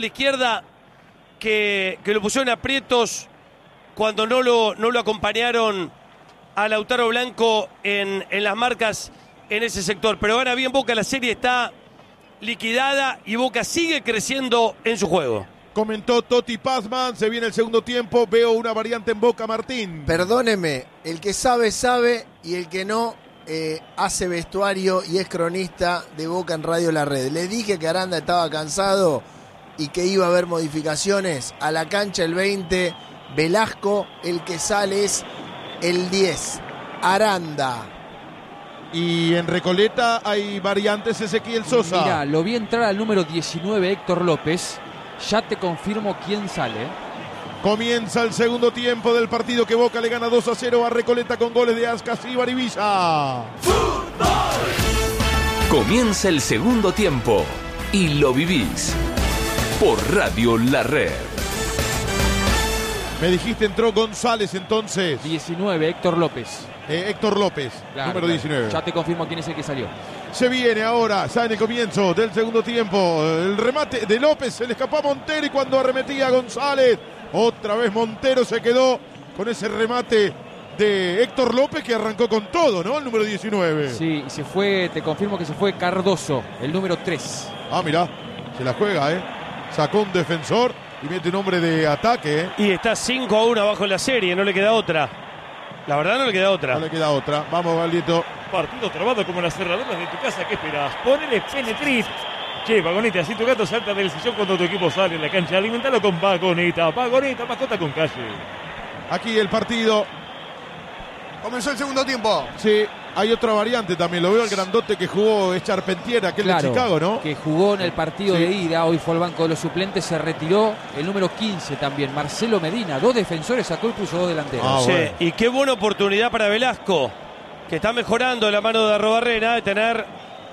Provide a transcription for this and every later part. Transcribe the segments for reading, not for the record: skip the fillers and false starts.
La izquierda que lo pusieron en aprietos cuando no lo acompañaron a Lautaro Blanco en las marcas en ese sector. Pero gana bien Boca, la serie está liquidada y Boca sigue creciendo en su juego. Comentó Totti Pazman, se viene el segundo tiempo, veo una variante en Boca, Martín. Perdóneme, el que sabe, sabe, y el que no, hace vestuario y es cronista de Boca en Radio La Red. Le dije que Aranda estaba cansado y que iba a haber modificaciones. A la cancha el 20, Velasco, el que sale es el 10, Aranda. Y en Recoleta hay variantes, Ezequiel Sosa. Mirá, lo vi entrar al número 19, Héctor López. Ya te confirmo quién sale. Comienza el segundo tiempo del partido que Boca le gana 2-0 a Recoleta con goles de Ascasíbar y Villa. Comienza el segundo tiempo y lo vivís por Radio La Red. Me dijiste entró González entonces. 19, Héctor López. Héctor López, Claro, número 19. Ya te confirmo quién es el que salió. Se viene ahora, ya en el comienzo del segundo tiempo, el remate de López, se le escapó a Montero y cuando arremetía González, otra vez Montero se quedó con ese remate de Héctor López que arrancó con todo, ¿no? El número 19. Sí, y se fue, te confirmo que se fue Cardoso, el número 3. Ah, mirá, se la juega, Sacó un defensor y mete un hombre de ataque, Y está 5-1 abajo en la serie, no le queda otra. La verdad no le queda otra. No le queda otra. Vamos, Galdito. Partido trabado como las cerraduras de tu casa. ¿Qué esperas? Ponele Penetrit. Che, Vagoneta, si tu gato salta del sillón cuando tu equipo sale en la cancha, alimentalo con Vagoneta. Vagoneta, mascota con calle. Aquí el partido. Comenzó el segundo tiempo. Sí, hay otra variante también. Lo veo el grandote que jugó, es Charpentier, aquel de Chicago, ¿no? Que jugó en el partido Sí. de ida, hoy fue al banco de los suplentes, se retiró el número 15 también, Marcelo Medina, 2 defensores sacó y puso 2 delanteros. Ah, Sí, bueno. y qué buena oportunidad para Velasco, que está mejorando la mano de Arrobarrena, de tener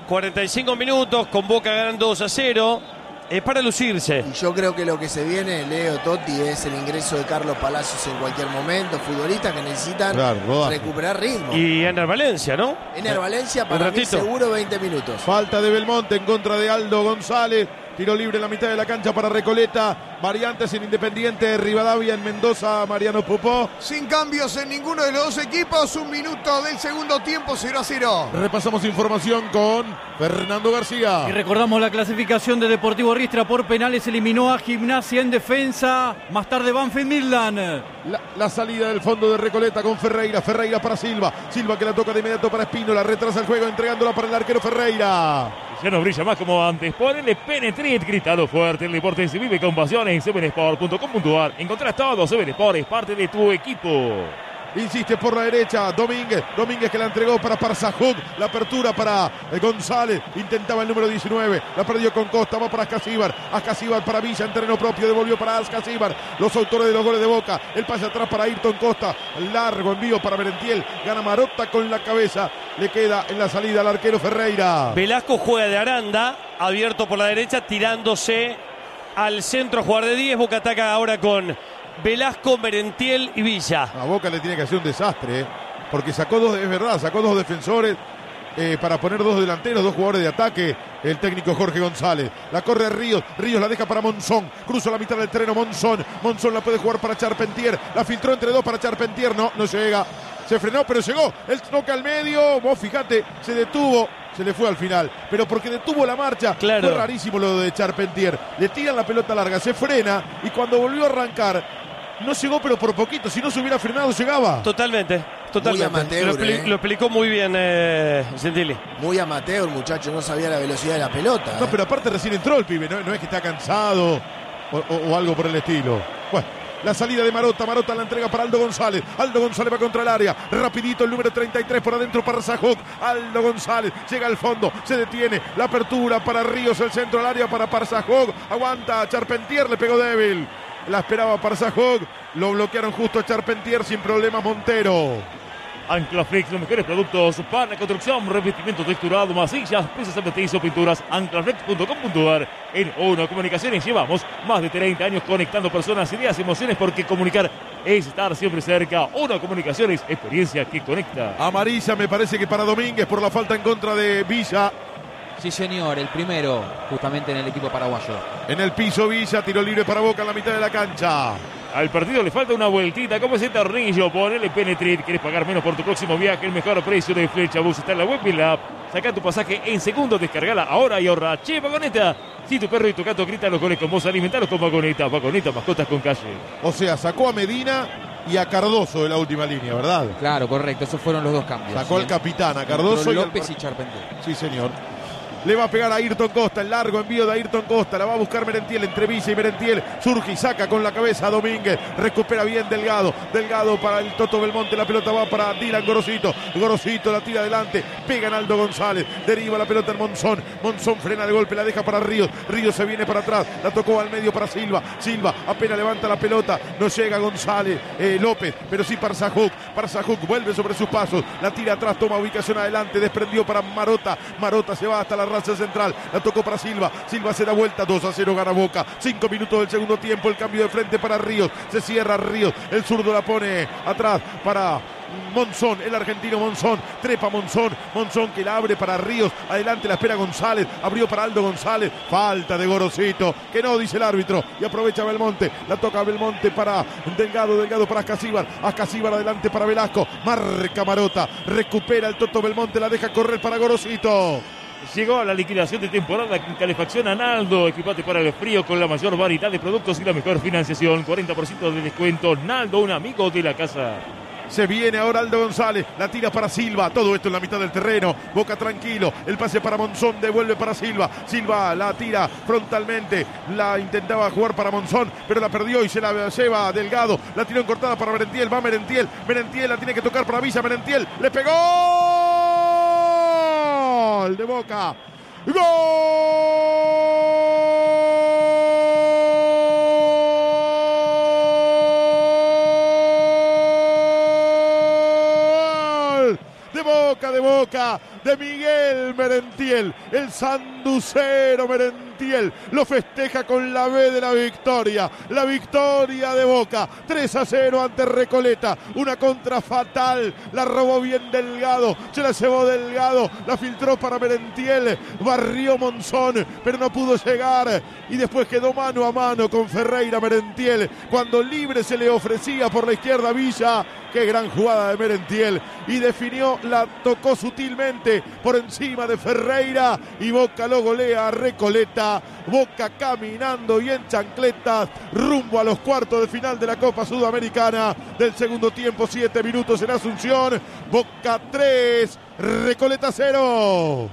45 minutos con Boca ganando 2-0. Es para lucirse. Y yo creo que lo que se viene, Leo, Totti, es el ingreso de Carlos Palacios en cualquier momento. Futbolistas que necesitan recuperar ritmo. Y Ener Valencia, ¿no? Ener Valencia, Un para mí ratito. seguro 20 minutos. Falta de Belmonte en contra de Aldo González. Tiro libre en la mitad de la cancha para Recoleta. Variantes en Independiente, Rivadavia, en Mendoza, Mariano Pupó. Sin cambios en ninguno de los dos equipos. Un minuto del segundo tiempo, 0-0. Repasamos información con Fernando García. Y recordamos la clasificación de Deportivo Ristra por penales, eliminó a Gimnasia en defensa. Más tarde Banfield Midland. La salida del fondo de Recoleta con Ferreira. Ferreira para Silva. Silva que la toca de inmediato para Espínola. Retrasa el juego entregándola para el arquero Ferreira. Ya no brilla más como antes. Ponele Penetrit, gritalo fuerte. El deporte se vive con pasión en 7sport.com.ar. Encontrás todo. 7sport es parte de tu equipo. Insiste por la derecha Domínguez. Domínguez que la entregó para Parzajuk. La apertura para González. Intentaba el número 19. La perdió con Costa. Va para Ascasíbar. Ascasíbar para Villa en terreno propio. Devolvió para Ascasíbar. Los autores de los goles de Boca. El pase atrás para Ayrton Costa. Largo envío para Merentiel. Gana Marotta con la cabeza. Le queda en la salida al arquero Ferreira. Velasco juega de Aranda, abierto por la derecha, tirándose al centro a jugar de 10. Boca ataca ahora con Velasco, Merentiel y Villa. A Boca le tiene que hacer un desastre, porque sacó dos, es verdad, sacó dos defensores para poner dos delanteros, dos jugadores de ataque. El técnico Jorge González. La corre Ríos. Ríos la deja para Monzón. Cruza la mitad del terreno Monzón. Monzón la puede jugar para Charpentier. La filtró entre dos para Charpentier. No llega. Se frenó, pero llegó. El toque al medio. Vos fíjate, se detuvo. Se le fue al final. Pero porque detuvo la marcha. Claro. Fue rarísimo lo de Charpentier. Le tiran la pelota larga, se frena. Y cuando volvió a arrancar, no llegó, pero por poquito. Si no se hubiera frenado, llegaba. Totalmente. Muy amateur, lo explicó muy bien Gentili. Muy amateur, muchacho, no sabía la velocidad de la pelota. No, pero aparte recién entró el pibe. No es que está cansado o algo por el estilo. Bueno. La salida de Marotta la entrega para Aldo González. Aldo González va contra el área. Rapidito el número 33 por adentro para Parzajuk. Aldo González llega al fondo, se detiene. La apertura para Ríos, el centro al área para Parzajuk. Aguanta, Charpentier le pegó débil. La esperaba Parzajuk. Lo bloquearon justo a Charpentier sin problemas Montero. Anclaflex, los mejores productos para construcción, revestimiento texturado, masillas, piezas de petizo, pinturas. Anclaflex.com.ar. En ONO Comunicaciones llevamos más de 30 años conectando personas, ideas, emociones, porque comunicar es estar siempre cerca. ONO Comunicaciones, experiencia que conecta. Amarilla me parece que para Domínguez por la falta en contra de Villa. Sí, señor, el primero, justamente en el equipo paraguayo. En el piso Villa, tiro libre para Boca en la mitad de la cancha. Al partido le falta una vueltita, como ese tornillo, ponele Penetrit. ¿Querés pagar menos por tu próximo viaje? El mejor precio de Flechabús está en la web y en la app. Saca tu pasaje en segundos, descargala ahora y ahorra. Che, Vagoneta, si tu perro y tu gato gritan los goles con vos, alimentalos con Vagoneta. Vagoneta, mascotas con calle. O sea, sacó a Medina y a Cardoso de la última línea, ¿verdad? Claro, correcto, esos fueron los dos cambios. Sacó al capitán, a Cardoso López y Charpentier. Sí, señor. Le va a pegar a Ayrton Costa, el largo envío de Ayrton Costa, la va a buscar Merentiel, entre Villa y Merentiel, surge y saca con la cabeza a Domínguez, recupera bien Delgado, Delgado para el Toto Belmonte, la pelota va para Dylan Gorosito, Gorosito la tira adelante, pega en Aldo González, deriva la pelota en Monzón, Monzón frena el golpe, la deja para Ríos, Ríos se viene para atrás, la tocó al medio para Silva, Silva apenas levanta la pelota, no llega González, López, pero sí Parzajuk vuelve sobre sus pasos, la tira atrás, toma ubicación adelante, desprendió para Marota, Marota se va hasta la raza central, la tocó para Silva, Silva se da vuelta, 2-0 gana Boca, 5 minutos del segundo tiempo, el cambio de frente para Ríos, se cierra Ríos, el zurdo la pone atrás para Monzón, el argentino Monzón, trepa Monzón que la abre para Ríos, adelante la espera González, abrió para Aldo González, falta de Gorosito, que no dice el árbitro, y aprovecha Belmonte, la toca Belmonte para Delgado para Ascasíbar adelante para Velasco, marca Marota, recupera el Toto Belmonte, la deja correr para Gorosito. Llegó a la liquidación de temporada en Calefacción Naldo. Equipate para el frío con la mayor variedad de productos y la mejor financiación. 40% de descuento. Naldo, un amigo de la casa. Se viene ahora Aldo González, la tira para Silva, todo esto en la mitad del terreno, Boca tranquilo, el pase para Monzón, devuelve para Silva, Silva la tira frontalmente, la intentaba jugar para Monzón, pero la perdió y se la lleva Delgado, la tiró encortada para Merentiel, va Merentiel la tiene que tocar para Villa, Merentiel, le pegó, gol de Boca, de Boca, de Miguel Merentiel, el sanducero Merentiel, lo festeja con la B de la victoria de Boca, 3-0 ante Recoleta, una contra fatal, la robó bien Delgado, se la llevó Delgado, la filtró para Merentiel, barrió Monzón, pero no pudo llegar, y después quedó mano a mano con Ferreira Merentiel, cuando libre se le ofrecía por la izquierda Villa, qué gran jugada de Merentiel, y definió, la tocó sutilmente por encima de Ferreira y Boca lo golea a Recoleta. Boca caminando y en chancletas rumbo a los cuartos de final de la Copa Sudamericana del segundo tiempo, 7 minutos en Asunción. Boca 3, Recoleta 0.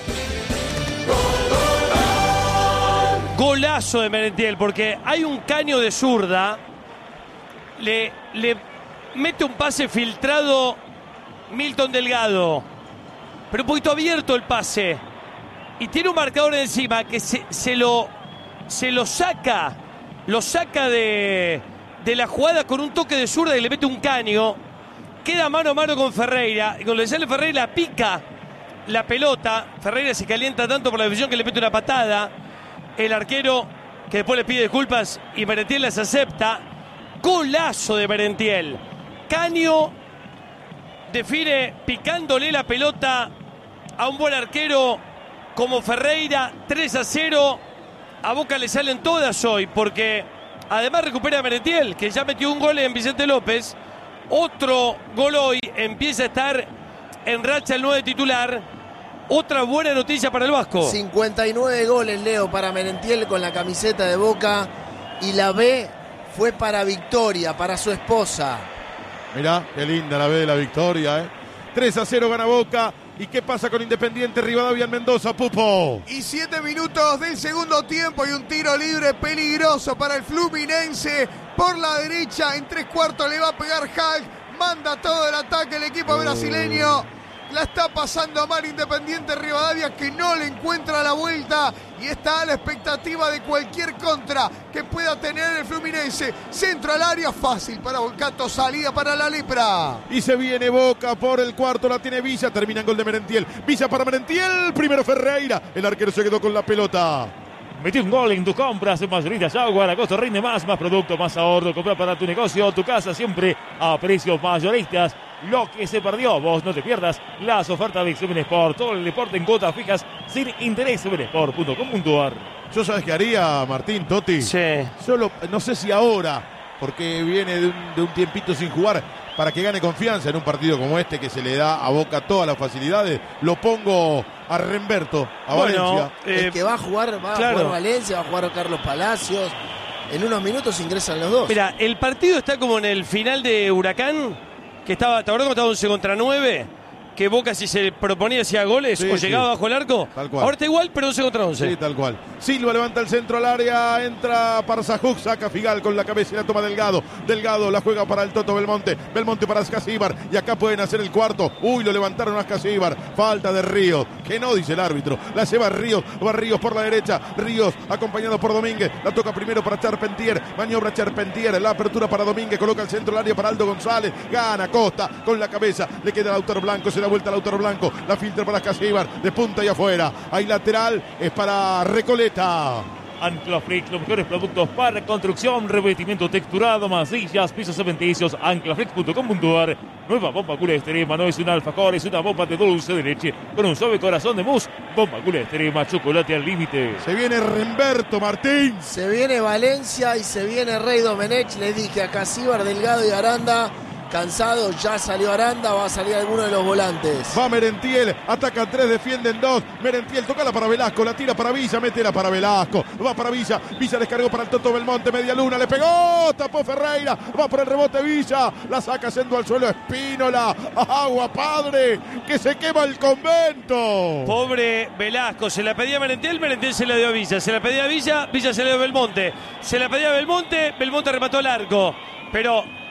Golazo de Merentiel, porque hay un caño de zurda, le mete un pase filtrado Milton Delgado, pero un poquito abierto el pase, y tiene un marcador encima que se lo saca de la jugada con un toque de zurda y le mete un caño, queda mano a mano con Ferreira, y cuando le sale Ferreira pica la pelota, Ferreira se calienta tanto por la decisión que le mete una patada, el arquero que después le pide disculpas y Merentiel las acepta. Golazo de Merentiel, caño, define picándole la pelota a un buen arquero como Ferreira. 3-0, a Boca le salen todas hoy, porque además recupera a Merentiel, que ya metió un gol en Vicente López, otro gol hoy, empieza a estar en racha el 9 titular. Otra buena noticia para el Vasco. 59 goles, Leo, para Merentiel con la camiseta de Boca, y la B fue para Victoria, para su esposa. Mirá, qué linda la B de la victoria, 3-0 gana Boca. ¿Y qué pasa con Independiente Rivadavia en Mendoza, Pupo? Y 7 minutos del segundo tiempo y un tiro libre peligroso para el Fluminense. Por la derecha, en 3/4 le va a pegar Hulk. Manda todo el ataque el equipo brasileño. La está pasando a mal Independiente Rivadavia, que no le encuentra la vuelta y está a la expectativa de cualquier contra que pueda tener el Fluminense. Centro al área, fácil para Volcato, salida para la Lepra. Y se viene Boca por el cuarto, la tiene Villa, termina en gol de Merentiel. Villa para Merentiel, primero Ferreira, el arquero se quedó con la pelota. Metí un gol en tus compras, Mayoristas Agua, la costa rinde más producto, más ahorro. Compra para tu negocio, tu casa, siempre a precios mayoristas. lo que se perdió. Vos no te pierdas las ofertas de Seven Sport. Todo el deporte en cuotas fijas sin interés. sevensport.com.ar. ¿Yo sabes qué haría, Martín, Totti? Sí. Solo, no sé si ahora, porque viene de un tiempito sin jugar, para que gane confianza en un partido como este que se le da a Boca todas las facilidades, lo pongo a Remberto, a Valencia. El que va a jugar, a jugar Valencia, va a jugar Carlos Palacios. En unos minutos ingresan los dos. Mira, el partido está como en el final de Huracán, que estaba, ¿te acordás cuando estaba 11 contra 9? Que Boca, si se proponía, hacía goles o llegaba bajo el arco. Tal cual. Ahora está igual, pero 11 contra 11. Sí, tal cual. Silva levanta el centro al área, entra Parzajuk, saca Figal con la cabeza y la toma Delgado. Delgado la juega para el Toto Belmonte. Belmonte para Ascasíbar. Y acá pueden hacer el cuarto. Uy, lo levantaron a Ascasíbar. Falta de Ríos. Que no, dice el árbitro. La lleva Ríos. Va Ríos por la derecha. Ríos acompañado por Domínguez. La toca primero para Charpentier. Maniobra Charpentier. La apertura para Domínguez. Coloca el centro al área para Aldo González. Gana Costa con la cabeza. Le queda Lautaro Blanco. Se da vuelta a Lautaro Blanco. La filtra para Ascasíbar. De punta y afuera. Hay lateral. Es para Recoleta. Anclaflex, los mejores productos para construcción, revestimiento texturado, masillas, pisos cementicios. Anclaflex.com.ar. Nueva bomba Gula Extrema, no es un alfajor, es una bomba de dulce de leche con un suave corazón de mousse. Bomba Gula Extrema, chocolate al límite. Se viene Remberto, Martín. Se viene Valencia y se viene Rey Domenech. Le dije a Casíbar, Delgado y Aranda. Cansado, ya salió Aranda, va a salir alguno de los volantes. Va Merentiel, atacan 3, defienden 2. Merentiel, tocala para Velasco, la tira para Villa, métela para Velasco. Va para Villa, Villa descargó para el Toto Belmonte, media luna, le pegó, tapó Ferreira, va por el rebote Villa, la saca yendo al suelo Espínola. Agua, padre, que se quema el convento. Pobre Velasco, se la pedía a Merentiel, Merentiel se la dio a Villa, se la pedía a Villa, Villa se la dio a Belmonte, se la pedía a Belmonte, Belmonte remató el arco, pero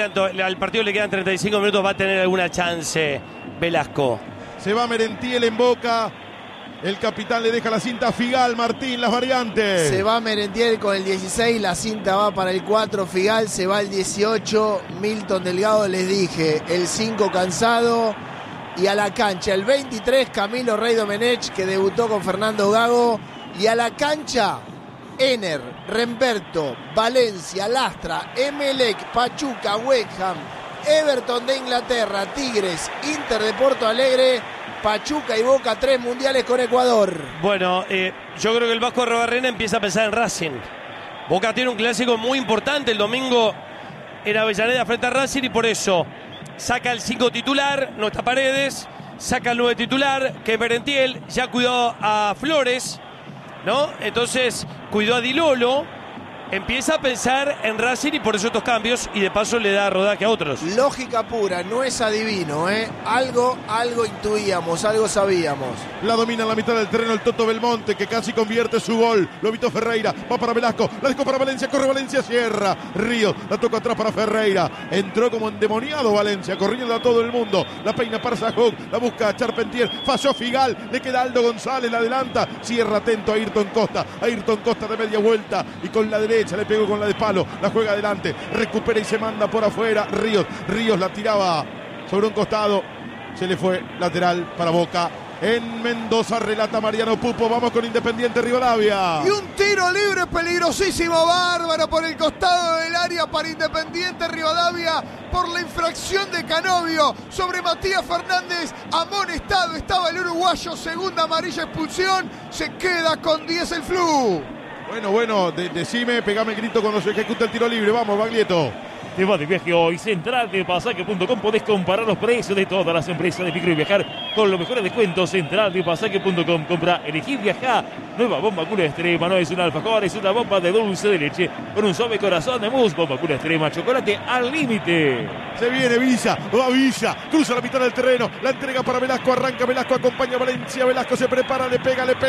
al partido le quedan 35 minutos, va a tener alguna chance Velasco. Se va Merentiel en Boca. El capitán le deja la cinta a Figal, Martín, las variantes. Se va Merentiel con el 16, la cinta va para el 4, Figal se va el 18, Milton Delgado les dije, el 5 Cansado y a la cancha el 23 Camilo Rey Domenech que debutó con Fernando Gago y a la cancha Ener, Remberto, Valencia, Lastra, Emelec, Pachuca, West Ham, Everton de Inglaterra, Tigres, Inter de Porto Alegre, Pachuca y Boca, 3 mundiales con Ecuador. Bueno, yo creo que el Vasco Arrobarrena empieza a pensar en Racing. Boca tiene un clásico muy importante el domingo en Avellaneda frente a Racing y por eso saca el 5 titular, no está Paredes, saca el 9 titular, que es Merentiel, ya cuidó a Flores, ¿no? Entonces cuidó a Di Lolo, empieza a pensar en Racing y por eso estos cambios y de paso le da rodaje a otros. Lógica pura, no es adivino, ¿eh? Algo intuíamos, algo sabíamos. La domina en la mitad del terreno el Toto Belmonte que casi convierte su gol. Lo evitó Ferreira, va para Velasco, la dejó para Valencia, corre Valencia, cierra. Ríos, la toca atrás para Ferreira. Entró como endemoniado Valencia, corriendo a todo el mundo. La peina Parzajuk, la busca a Charpentier, falló Figal, le queda Aldo González, la adelanta, cierra atento a Ayrton Costa de media vuelta y con la derecha le pegó con la de palo, la juega adelante, recupera y se manda por afuera. Ríos la tiraba sobre un costado, se le fue lateral para Boca. En Mendoza relata Mariano Pupo, vamos con Independiente Rivadavia. Y un tiro libre peligrosísimo, bárbaro por el costado del área para Independiente Rivadavia por la infracción de Canovio sobre Matías Fernández, amonestado estaba el uruguayo, segunda amarilla, expulsión, se queda con 10 el Flu. Bueno, decime, pegame el grito cuando se ejecuta el tiro libre, vamos Baglietto. Te va de viaje hoy, centraldepasaje.com. Podés comparar los precios de todas las empresas de micro y viajar con los mejores descuentos. Centraldepasaje.com. Compra, elegí, viajá. Nueva bomba Gula Extrema, no es un alfajor, es una bomba de dulce de leche con un suave corazón de mousse. Bomba Gula Extrema, chocolate al límite. Se viene Villa, va Villa, cruza la mitad del terreno, la entrega para Velasco, arranca Velasco, acompaña a Valencia, Velasco se prepara, le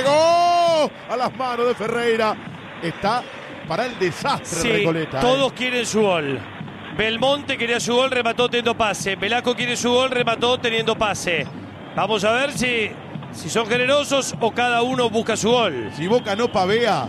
pegó a las manos de Ferreira. Está para el desastre, sí, Recoleta. Todos quieren su gol. Belmonte quería su gol, remató teniendo pase. Velasco quiere su gol, remató teniendo pase. Vamos a ver si son generosos o cada uno busca su gol. Si Boca no pavea,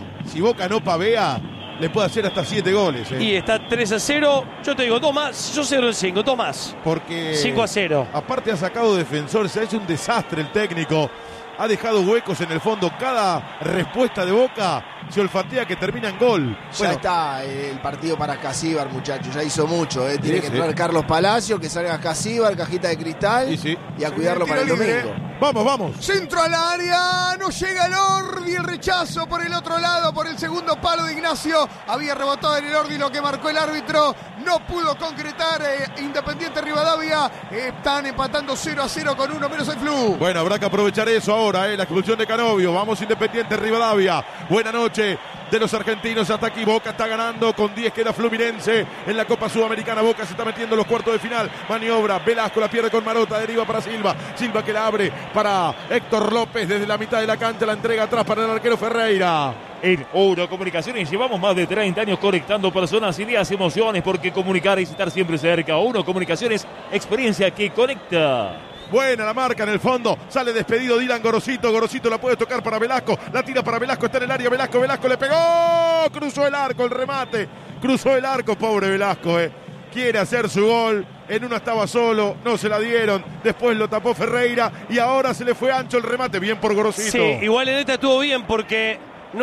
le puede hacer hasta 7 goles. Y está 3-0. Yo te digo, 2 más. Yo 0 en 5, 2 más. Porque 5-0. Aparte ha sacado defensores, se ha hecho un desastre el técnico. ha dejado huecos en el fondo. Cada respuesta de Boca se olfatea que termina en gol. Ya está el partido para Casíbar, muchachos. Ya hizo mucho. Tiene que entrar Carlos Palacio, que salga Casíbar, cajita de cristal. Y a cuidarlo para el domingo. Vamos. Centro al área. No llega el Ordi. El rechazo por el otro lado, por el segundo palo de Ignacio. Había rebotado en el Ordi, lo que marcó el árbitro. No pudo concretar Independiente Rivadavia. Están empatando 0-0 con uno menos el Flu. Bueno, habrá que aprovechar eso ahora, la expulsión de Canovio. Vamos Independiente Rivadavia. Buena noche de los argentinos. Hasta aquí Boca está ganando. Con 10 queda Fluminense en la Copa Sudamericana. Boca se está metiendo en los cuartos de final. Maniobra, Velasco la pierde con Marota. Deriva para Silva. Silva que la abre para Héctor López desde la mitad de la cancha. La entrega atrás para el arquero Ferreira. En Oro Comunicaciones llevamos más de 30 años conectando personas, ideas, emociones, porque comunicar es estar siempre cerca. Oro Comunicaciones, experiencia que conecta. Buena la marca en el fondo. Sale despedido Dylan Gorosito. Gorosito la puede tocar para Velasco. La tira para Velasco. Está en el área. Velasco le pegó. Cruzó el arco. El remate. Cruzó el arco. Pobre Velasco. Quiere hacer su gol. En una estaba solo. No se la dieron. Después lo tapó Ferreira. Y ahora se le fue ancho el remate. Bien por Gorosito. Sí, igual en esta estuvo bien porque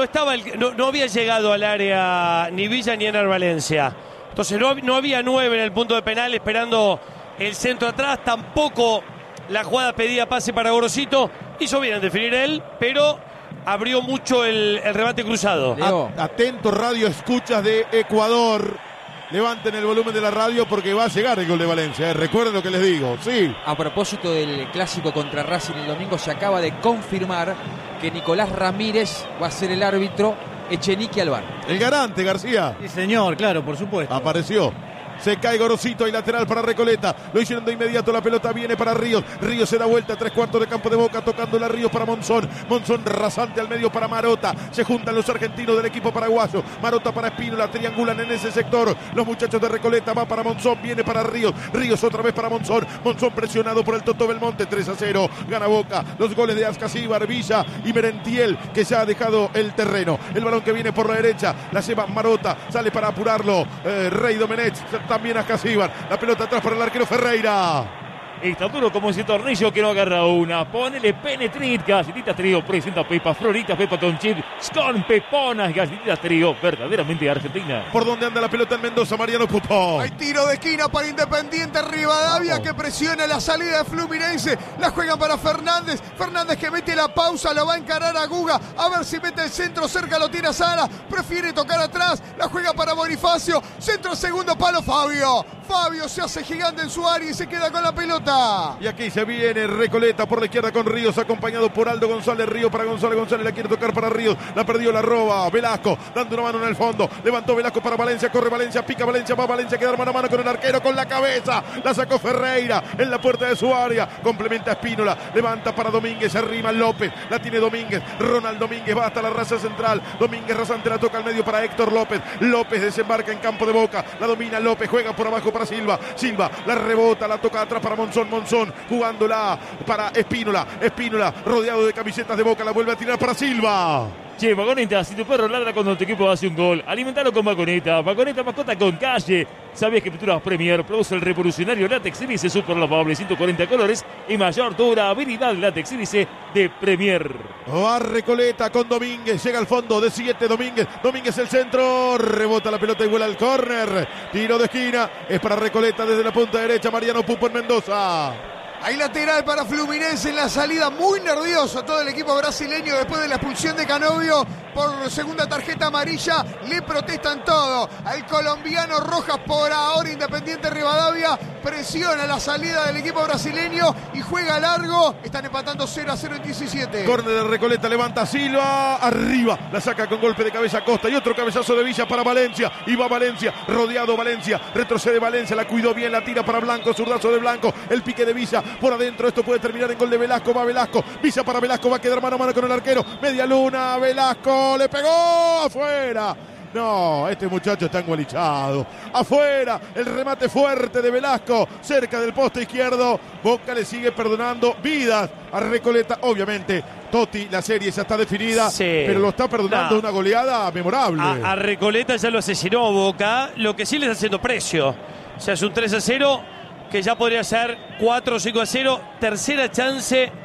no había llegado al área ni Villa ni Ener Valencia. Entonces no había 9 en el punto de penal esperando el centro atrás. Tampoco la jugada pedía pase para Gorosito. Hizo bien en definir él, pero abrió mucho el remate cruzado. Atento radio escuchas de Ecuador. Levanten el volumen de la radio porque va a llegar el gol de Valencia. Recuerden lo que les digo. Sí. A propósito del clásico contra Racing el domingo, se acaba de confirmar que Nicolás Ramírez va a ser el árbitro. Echenique al VAR. El garante, García. Sí, señor, claro, por supuesto. Apareció. Se cae Gorosito y lateral para Recoleta. Lo hicieron de inmediato. La pelota viene para Ríos. Ríos se da vuelta. 3/4 de campo de Boca. Tocándola Ríos para Monzón. Monzón rasante al medio para Marota. Se juntan los argentinos del equipo paraguayo. Marota para Espínola. Triangulan en ese sector. Los muchachos de Recoleta. Va para Monzón. Viene para Ríos. Ríos otra vez para Monzón. Monzón presionado por el Toto Belmonte. 3-0. Gana Boca. Los goles de Ascasíbar, Villa y Merentiel, que ya ha dejado el terreno. El balón que viene por la derecha. La lleva Marota. Sale para apurarlo. Rey Domenech. También a Casíbar. La pelota atrás para el arquero Ferreira. Está duro como ese tornillo que no agarra una. Ponele Penetrit. Galletitas Trío presenta Pepa Florita, Pepa con chip, con peponas. Galletitas Trío, verdaderamente argentina. ¿Por dónde anda la pelota en Mendoza? Mariano Putó. Hay tiro de esquina para Independiente Rivadavia, que presiona la salida de Fluminense. La juegan para Fernández. Fernández que mete la pausa, lo va a encarar a Guga. A ver si mete el centro, cerca lo tiene a Sala. Prefiere tocar atrás. La juega para Bonifacio. Centro, segundo palo, Fabio. Fabio se hace gigante en su área y se queda con la pelota. Y aquí se viene Recoleta por la izquierda con Ríos, acompañado por Aldo González. Ríos para González. González la quiere tocar para Ríos. La perdió, la roba Velasco, dando una mano en el fondo. Levantó Velasco para Valencia. Corre Valencia, pica Valencia. Va Valencia, queda mano a mano con el arquero con la cabeza. La sacó Ferreira en la puerta de su área. Complementa Espínola. Levanta para Domínguez. Arrima López. La tiene Domínguez. Ronald Domínguez va hasta la raza central. Domínguez rasante la toca al medio para Héctor López. López desembarca en campo de Boca. La domina López. Juega por abajo para Silva. Silva la rebota. La toca atrás para Monzón. Monzón jugándola para Espínola. Espínola rodeado de camisetas de Boca. La vuelve a tirar para Silva. Che, Vagoneta, si tu perro ladra cuando tu equipo hace un gol, alimentalo con Vagoneta. Vagoneta, mascota con calle. ¿Sabías que Pinturas Premier produce el revolucionario látex sílice super lavable, 140 colores y mayor durabilidad látex sílice de Premier? Va Recoleta con Domínguez. Llega al fondo de 7 Domínguez. Domínguez el centro. Rebota la pelota y vuela al córner. Tiro de esquina. Es para Recoleta desde la punta derecha. Mariano Pupo en Mendoza. Hay lateral para Fluminense en la salida, muy nervioso todo el equipo brasileño después de la expulsión de Canovio por segunda tarjeta amarilla. Le protestan todo al colombiano. Rojas por ahora. Independiente Rivadavia presiona la salida del equipo brasileño y juega largo. Están empatando 0-0 en 17. Córner de Recoleta, levanta Silva, arriba, la saca con golpe de cabeza Costa y otro cabezazo de Villa para Valencia. Y va Valencia, rodeado Valencia, retrocede Valencia, la cuidó bien, la tira para Blanco, zurdazo de Blanco, el pique de Villa por adentro. Esto puede terminar en gol de Velasco. Va Velasco, Villa para Velasco, va a quedar mano a mano con el arquero. Media luna, Velasco le pegó afuera. No, este muchacho está engualichado. Afuera, el remate fuerte de Velasco, cerca del poste izquierdo. Boca le sigue perdonando vidas a Recoleta. Obviamente, Totti, la serie ya está definida, sí, pero lo está perdonando una goleada memorable. A Recoleta ya lo asesinó Boca, lo que sí le está haciendo precio. O sea, es un 3-0 que ya podría ser 4 o 5-0. Tercera chance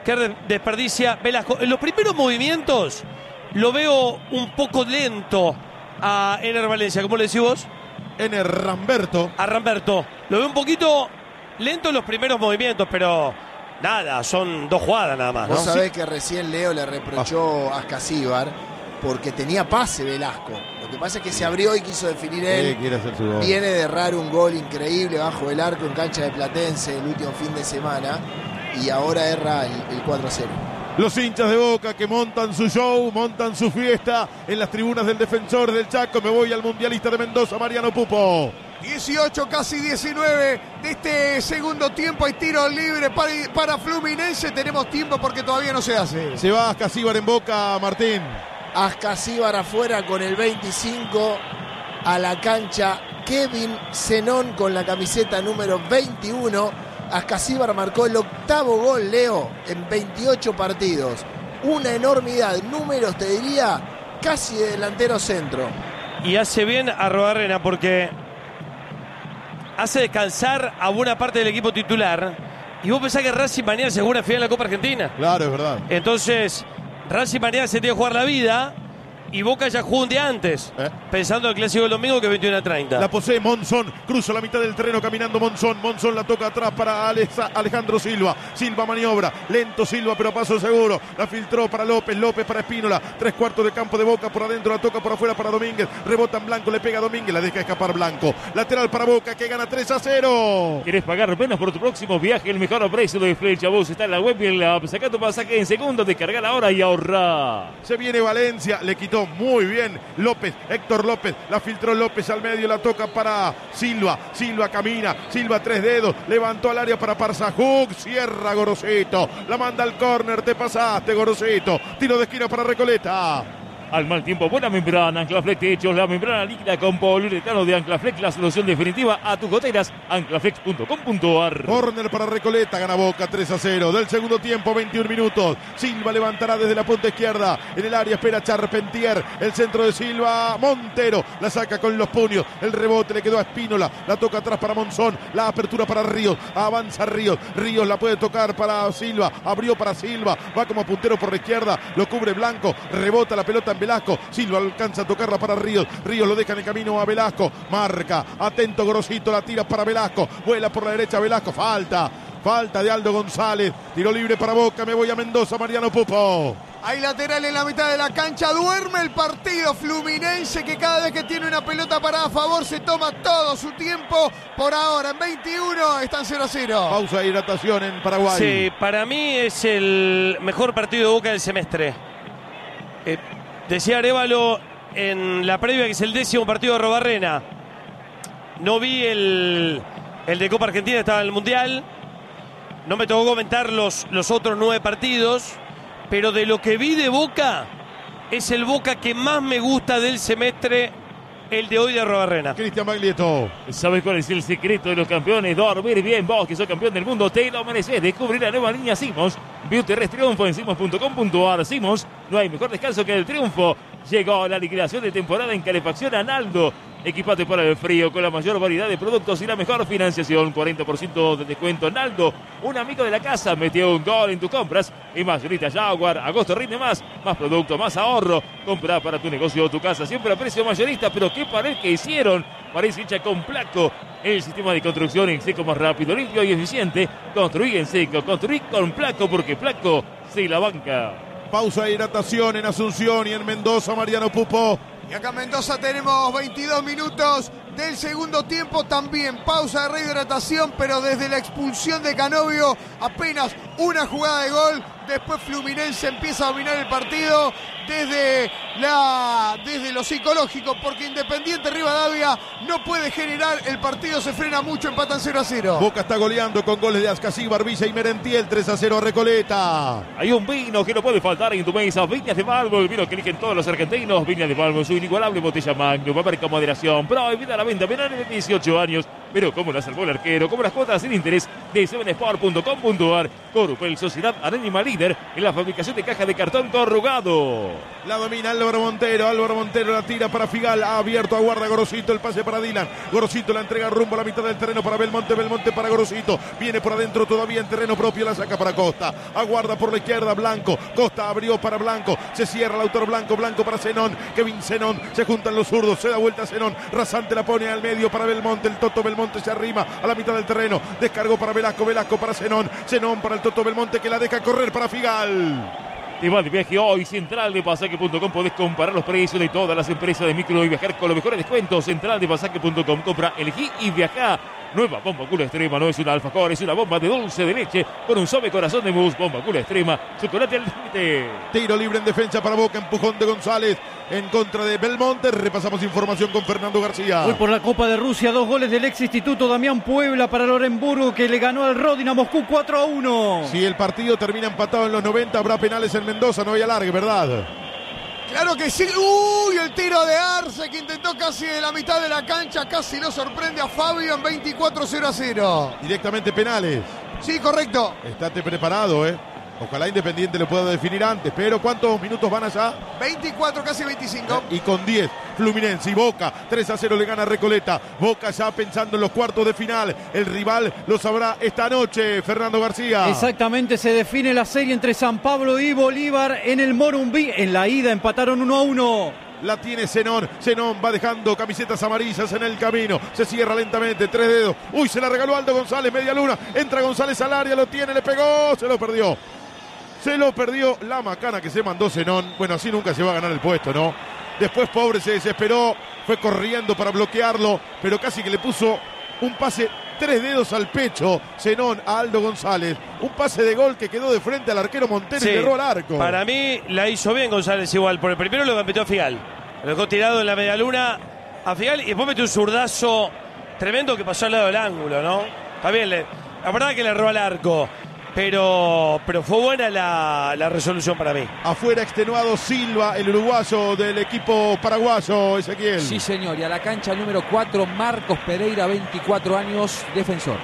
que desperdicia Velasco. En los primeros movimientos lo veo un poco lento a Ener Valencia. ¿Cómo le decís vos? Ener Ramberto. A Ramberto. Lo veo un poquito lento en los primeros movimientos, pero nada, son 2 jugadas nada más, ¿no? Vos sabés que recién Leo le reprochó a Ascasíbar porque tenía pase Velasco. Lo que pasa es que se abrió y quiso definir él. Quiere hacer su gol. Viene de errar un gol increíble bajo el arco en cancha de Platense el último fin de semana y ahora erra el 4-0. Los hinchas de Boca que montan su show, montan su fiesta en las tribunas del Defensor del Chaco. Me voy al mundialista de Mendoza, Mariano Pupo. 18, casi 19 de este segundo tiempo. Hay tiro libre para Fluminense. Tenemos tiempo porque todavía no se hace. Se va Ascasíbar en Boca, Martín. Ascasíbar afuera con el 25 a la cancha. Kevin Zenón con la camiseta número 21. Ascasíbar marcó el 8º gol, Leo, en 28 partidos. Una enormidad. Números, te diría, casi de delantero centro. Y hace bien a Arrobarrena porque hace descansar a buena parte del equipo titular. Y vos pensás que Racing mañana se juega una final de la Copa Argentina. Claro, es verdad. Entonces, Racing mañana se tiene que jugar la vida. Y Boca ya jugó un día antes, pensando en el clásico del domingo que es 21:30. La posee Monzón, cruza la mitad del terreno caminando Monzón. Monzón la toca atrás para Alejandro Silva. Silva maniobra, lento Silva pero a paso seguro. La filtró para López, López para Espínola. 3/4 de campo de Boca, por adentro la toca por afuera para Domínguez. Rebota en Blanco, le pega a Domínguez, la deja escapar Blanco. Lateral para Boca que gana 3-0. ¿Querés pagar menos por tu próximo viaje? El mejor precio de Flecha Bus está en la web y en la app. Sacá tu pasaje en segundos, descargar ahora y ahorrá. Se viene Valencia, le quitó muy bien López, Héctor López, la filtró López al medio, la toca para Silva, Silva camina, Silva 3 dedos, levantó al área para Parzajuk, cierra Gorosito, la manda al córner, te pasaste Gorosito, tiro de esquina para Recoleta. Al mal tiempo, buena membrana, Anclaflex Techos, la membrana líquida con poliuretano de Anclaflex, la solución definitiva a tus goteras, anclaflex.com.ar. Córner para Recoleta, gana Boca 3-0. Del segundo tiempo, 21 minutos. Silva levantará desde la punta izquierda. En el área espera Charpentier. El centro de Silva, Montero. La saca con los puños. El rebote le quedó a Espínola. La toca atrás para Monzón. La apertura para Ríos. Avanza Ríos. Ríos la puede tocar para Silva. Abrió para Silva. Va como puntero por la izquierda. Lo cubre Blanco. Rebota la pelota en Velasco. Silva alcanza a tocarla para Ríos. Ríos lo deja en el camino a Velasco. Marca. Atento Grosito. La tira para Velasco. Vuela por la derecha Velasco. Falta de Aldo González. Tiro libre para Boca. Me voy a Mendoza, Mariano Pupo. Hay lateral en la mitad de la cancha. Duerme el partido Fluminense, que cada vez que tiene una pelota parada a favor se toma todo su tiempo. Por ahora, en 21 están 0-0. Pausa de hidratación en Paraguay. Sí, para mí es el mejor partido de Boca del semestre. Decía Arévalo en la previa que es el 10º partido de Arrobarrena. No vi el de Copa Argentina, estaba en el Mundial. No me tocó comentar los otros 9 partidos. Pero de lo que vi de Boca, es el Boca que más me gusta del semestre, el de hoy de Arrobarrena. Cristian Baglietto. ¿Sabes cuál es el secreto de los campeones? Dormir bien. Vos que sos campeón del mundo, te lo mereces. Descubrir la nueva línea Simons. Beauty Rest Triunfo en simons.com.ar. Simons, no hay mejor descanso que el triunfo. Llegó la liquidación de temporada en calefacción Analdo. Equipate para el frío con la mayor variedad de productos y la mejor financiación. 40% de descuento en Aldo. Un amigo de la casa metió un gol en tus compras. Y mayorista Jaguar. Agosto rinde más. Más producto, más ahorro. Compra para tu negocio o tu casa. Siempre a precio mayorista. Pero qué pared que hicieron. Pared hecha con Placo. El sistema de construcción en seco más rápido, limpio y eficiente. Construí en seco. Construí con Placo porque Placo se la banca. Pausa de hidratación en Asunción y en Mendoza, Mariano Pupo. Y acá en Mendoza tenemos 22 minutos del segundo tiempo. También pausa de rehidratación, pero desde la expulsión de Canovio apenas una jugada de gol. Después Fluminense empieza a dominar el partido desde lo psicológico, porque Independiente Rivadavia no puede generar, el partido se frena mucho, empatan 0-0. Boca está goleando con goles de Ascasíbar, Villa y Merentiel, 3-0 a Recoleta. Hay un vino que no puede faltar en tu mesa, Viñas de Malmo, el vino que eligen todos los argentinos. Viñas de Malmo, su inigualable botella Magnum, marca moderación, prohibida la venta, menores de 18 años. Pero como la salvó el arquero, como las cuotas sin interés, de 7sport.com.ar. Corupel, Sociedad Anónima líder en la fabricación de cajas de cartón corrugado. La domina Álvaro Montero la tira para Figal, ha abierto, aguarda Gorosito, el pase para Dylan. Gorosito la entrega rumbo a la mitad del terreno para Belmonte para Gorosito. Viene por adentro todavía en terreno propio, la saca para Costa. Aguarda por la izquierda Blanco. Costa abrió para Blanco. Se cierra el autor Blanco para Zenón. Kevin Zenón, se juntan los zurdos, se da vuelta a Zenón. Rasante la pone al medio para Belmonte. El Toto Belmonte se arrima a la mitad del terreno. Descargó para Velasco para Zenón. Zenón para el Toto Belmonte que la deja correr para Figal. Te va de viaje hoy, Central de Pasaje.com. Podés comparar los precios de todas las empresas de micro y viajar con los mejores descuentos. Central de Pasaje.com. Compra, elegí y viajá. Nueva Bomba Cola Extrema, no es una alfajor, es una bomba de dulce de leche con un suave corazón de mousse. Bomba Cola Extrema, chocolate al límite. Tiro libre en defensa para Boca, empujón de González en contra de Belmonte. Repasamos información con Fernando García. Hoy por la Copa de Rusia, 2 goles del ex instituto Damián Puebla para el Orenburgo, que le ganó al Rodina Moscú 4-1. Si el partido termina empatado en los 90, habrá penales en Mendoza, no hay alargue, ¿verdad? Claro que sí. Uy, el tiro de Arce que intentó casi de la mitad de la cancha. Casi lo sorprende a Fabio en 24-0-0. Directamente penales. Sí, correcto. Estate preparado, Ojalá Independiente lo pueda definir antes, pero ¿cuántos minutos van allá? 24, casi 25. Y con 10, Fluminense y Boca, 3-0 le gana Recoleta. Boca ya pensando en los cuartos de final. El rival lo sabrá esta noche, Fernando García. Exactamente, se define la serie entre San Pablo y Bolívar en el Morumbí. En la ida empataron 1-1. La tiene Zenón. Zenón va dejando camisetas amarillas en el camino. Se cierra lentamente, 3 dedos. Uy, se la regaló Aldo González, media luna. Entra González al área, lo tiene, le pegó, se lo perdió. Se lo perdió la macana que se mandó Zenón. Bueno, así nunca se va a ganar el puesto, ¿no? Después Pobre se desesperó, fue corriendo para bloquearlo, pero casi que le puso un pase 3 dedos al pecho Zenón a Aldo González. Un pase de gol que quedó de frente al arquero Montero y cerró al arco. Para mí la hizo bien González igual. Por el primero lo metió a Figal. Lo dejó tirado en la medialuna a Figal y después metió un zurdazo tremendo que pasó al lado del ángulo, ¿no? Está bien, la verdad que le erró al arco. Pero fue buena la resolución para mí. Afuera extenuado Silva, el uruguayo del equipo paraguayo, Ezequiel. Sí, señor. Y a la cancha número 4, Marcos Pereira, 24 años, defensor.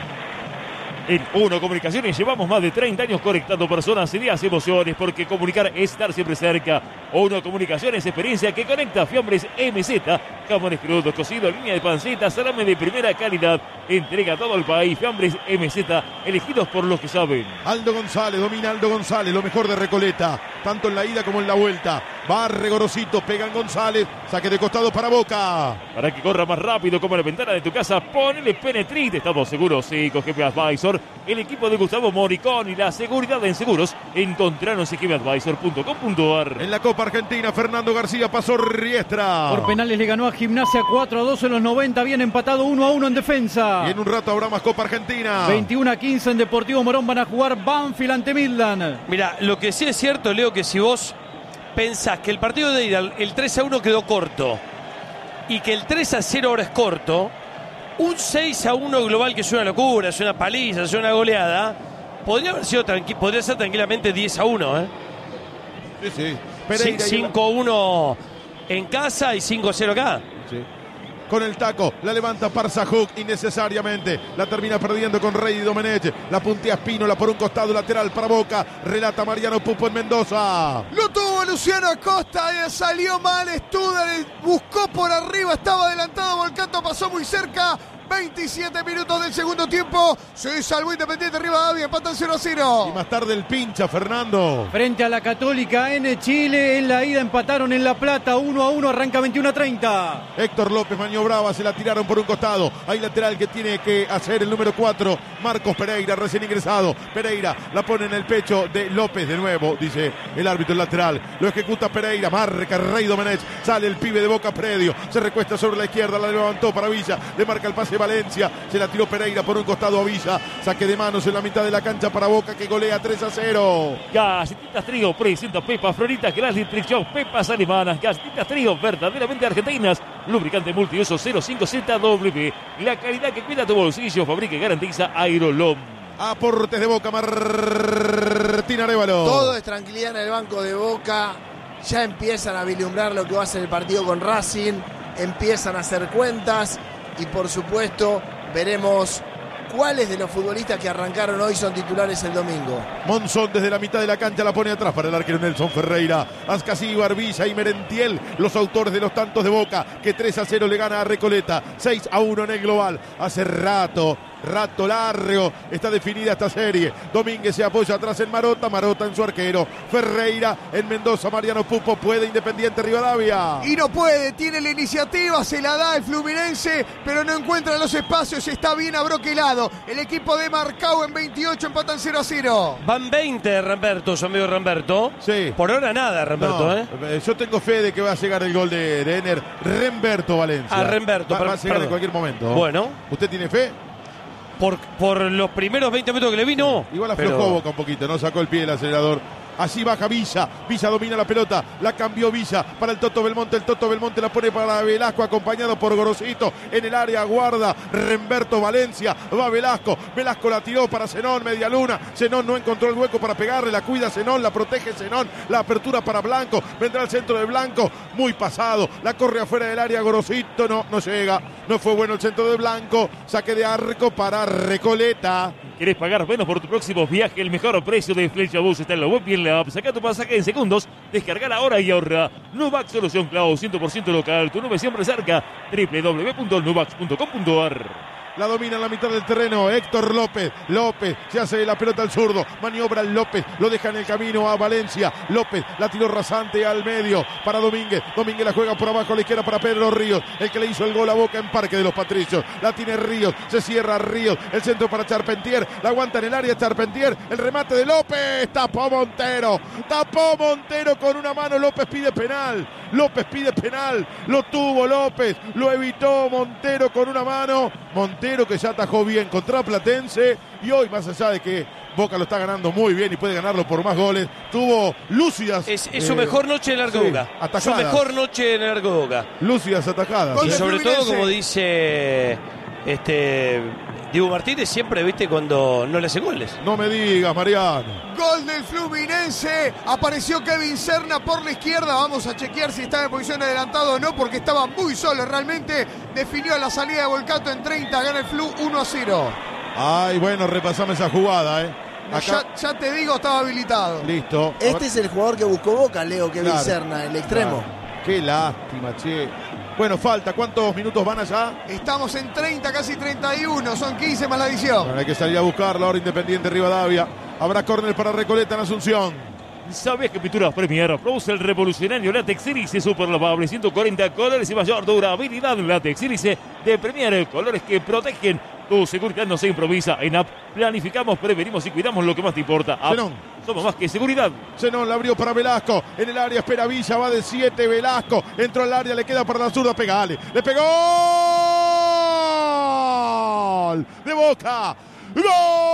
En Uno Comunicaciones llevamos más de 30 años conectando personas, ideas, emociones, porque comunicar es estar siempre cerca. Uno Comunicaciones, experiencia que conecta. Fiambres MZ, jamones crudos, cocidos, línea de panceta, salame de primera calidad. Entrega a todo el país. Fiambres MZ, elegidos por los que saben. Aldo González, domina Aldo González, lo mejor de Recoleta, tanto en la ida como en la vuelta. Barre Gorosito, pega en González, saque de costado para Boca. Para que corra más rápido como la ventana de tu casa, ponele Penetrit. Estamos seguros, sí, con GP Advisor, el equipo de Gustavo Moricón y la seguridad en seguros. Encontranos en gpadvisor.com.ar. En la Copa Argentina, Fernando García pasó Riestra. Por penales le ganó a Gimnasia 4-2 en los 90, bien empatado 1-1 en defensa. Y en un rato habrá más Copa Argentina. 21-15 en Deportivo Morón van a jugar Banfield ante Midland. Mira, lo que sí es cierto, Leo, que si vos pensás que el partido de ida, el 3-1 quedó corto y que el 3-0 ahora es corto, un 6-1 global que es una locura, es una paliza, es una goleada, podría haber sido podría ser tranquilamente 10-1, Sí, sí. 5-1 en casa y 5-0 acá. Sí. Con el taco, la levanta Parzajuk innecesariamente, la termina perdiendo con Rey Domenech, la puntea Espínola por un costado lateral para Boca, relata Mariano Pupo en Mendoza. Lo tuvo Luciano Acosta, salió mal Studer, buscó por arriba, estaba adelantado, Volcato pasó muy cerca. 27 minutos del segundo tiempo. Se salvó Independiente Rivadavia, empatan 0-0. Y más tarde el pincha, Fernando. Frente a la Católica en Chile, en la ida empataron en La Plata 1-1, arranca 21-30. Héctor López maniobraba, se la tiraron por un costado. Hay lateral que tiene que hacer el número 4, Marcos Pereira, recién ingresado. Pereira la pone en el pecho de López de nuevo, dice el árbitro lateral. Lo ejecuta Pereira, marca Rey Domenech. Sale el pibe de Boca Predio, se recuesta sobre la izquierda, la levantó para Villa, le marca el pase Valencia, se la tiró Pereira por un costado a Villa, saque de manos en la mitad de la cancha para Boca que golea 3-0. Galletitas Trío presenta Pepa Florita, Gran Nutrición, Pepas alemanas, Galletitas Trío verdaderamente argentinas, lubricante multiuso 05ZW, la calidad que cuida tu bolsillo, fabrica y garantiza Aerolom. Aportes de Boca, Martín Arévalo. Todo es tranquilidad en el banco de Boca, ya empiezan a vislumbrar lo que va a ser el partido con Racing, empiezan a hacer cuentas. Y por supuesto veremos ¿Cuáles de los futbolistas que arrancaron hoy son titulares el domingo? Monzón desde la mitad de la cancha la pone atrás para el arquero Nelson Ferreira. Ascasí, Barbilla y Merentiel, los autores de los tantos de Boca, que 3-0 le gana a Recoleta, 6-1 en el global. Hace rato largo está definida esta serie. Domínguez se apoya atrás en Marota en su arquero. Ferreira en Mendoza, Mariano Pupo, puede Independiente Rivadavia. Y no puede, tiene la iniciativa, se la da el Fluminense, pero no encuentra los espacios, está bien abroquelado. El equipo de Marcao en 28 empatan 0-0. Van 20 Ramberto, su amigo Ramberto. Sí. Por ahora nada, Ramberto, No, yo tengo fe de que va a llegar el gol de Ener. Remberto Valencia. Ah, Remberto. Va a llegar en cualquier momento. Bueno. ¿Usted tiene fe? Por los primeros 20 minutos que le vino. Igual aflojó Boca un poquito, no sacó el pie del acelerador. Allí baja Villa domina la pelota, la cambió Villa para el Toto Belmonte la pone para Velasco, acompañado por Gorosito, en el área guarda Remberto Valencia, va Velasco la tiró para Zenón, media luna, Zenón no encontró el hueco para pegarle, la cuida Zenón, la protege Zenón, la apertura para Blanco, vendrá al centro de Blanco, muy pasado, la corre afuera del área Gorosito, no llega, no fue bueno el centro de Blanco, saque de arco para Recoleta. ¿Querés pagar menos por tu próximo viaje? El mejor precio de Flechabús está en la web y en la app. Saca tu pasaje en segundos, descarga ahora y ahorra. Nubax, solución cloud 100% local, tu nube siempre cerca. www.nubax.com.ar. La domina en la mitad del terreno Héctor López se hace la pelota al zurdo, maniobra López, lo deja en el camino a Valencia, López la tiró rasante al medio para Domínguez la juega por abajo a la izquierda para Pedro Ríos, el que le hizo el gol a Boca en Parque de los Patricios, la tiene Ríos, se cierra Ríos, el centro para Charpentier, la aguanta en el área Charpentier, el remate de López, tapó Montero con una mano, López pide penal, lo tuvo López, lo evitó Montero con una mano, Montero que ya atajó bien contra Platense y hoy, más allá de que Boca lo está ganando muy bien y puede ganarlo por más goles, tuvo lúcidas. Es su mejor noche en el arco de Boca. Atajadas. Su mejor noche en el arco de Boca. Lúcidas atajadas. Y sobre todo, como dice Diego Martínez, siempre, viste, cuando no le hace goles. No me digas, Mariano. Gol del Fluminense. Apareció Kevin Serna por la izquierda. Vamos a chequear si estaba en posición adelantado o no, porque estaba muy solo realmente. Definió la salida de Volcato en 30. Gana el Flu 1-0. Ay, bueno, repasame esa jugada, Acá... Ya te digo, estaba habilitado. Listo. Este es el jugador que buscó Boca, Leo, Kevin Serna, el extremo. Claro. Qué lástima, che. Bueno, falta. ¿Cuántos minutos van allá? Estamos en 30, casi 31. Son 15 más la adición. Bueno, hay que salir a buscarlo ahora Independiente Rivadavia. Habrá córner para Recoleta en Asunción. ¿Sabías que Pinturas Premier produce el revolucionario látex Sílice super lavable? 140 colores y mayor durabilidad. Látex Sílice de Premier, colores que protegen. Tu seguridad no se improvisa. En App planificamos, prevenimos y cuidamos lo que más te importa. App, somos más que seguridad. Zenón la abrió para Velasco. En el área espera Villa, va de 7 Velasco. Entró al área, le queda para la zurda, pegale. Le pegó. ¡Gol! De Boca. ¡Gol!